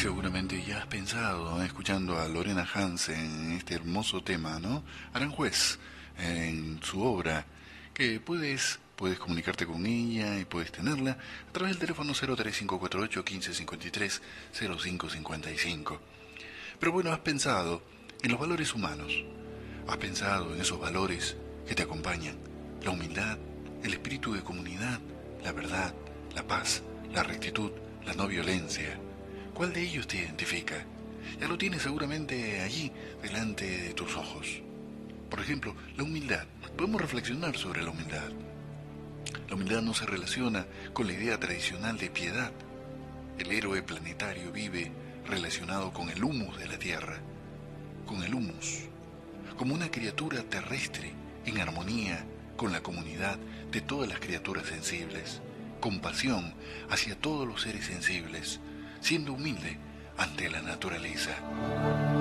Seguramente ya has pensado, escuchando a Lorena Hansen en este hermoso tema, ¿no? Aranjuez, en su obra, que puedes comunicarte con ella y puedes tenerla a través del teléfono 03548 1553 0555. Pero bueno, has pensado en los valores humanos, has pensado en esos valores que te acompañan, la humildad, el espíritu de comunidad, la verdad, la paz, la rectitud, la no violencia. ¿Cuál de ellos te identifica? Ya lo tienes seguramente allí, delante de tus ojos. Por ejemplo, la humildad. Podemos reflexionar sobre la humildad. La humildad no se relaciona con la idea tradicional de piedad. El héroe planetario vive relacionado con el humus de la Tierra, con el humus, como una criatura terrestre en armonía con la comunidad de todas las criaturas sensibles, compasión hacia todos los seres sensibles, siendo humilde ante la naturaleza.